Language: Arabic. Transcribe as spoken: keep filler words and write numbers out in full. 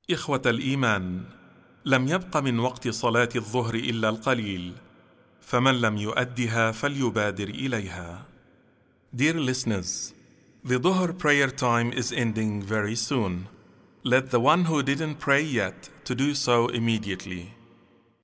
إخوة الإيمان، لم يبق من وقت صلاة الظهر إلا القليل، فمن لم يؤدها فليبادر إليها. Dear listeners, the Dhuhr prayer time is ending very soon. Let the one who didn't pray yet to do so immediately.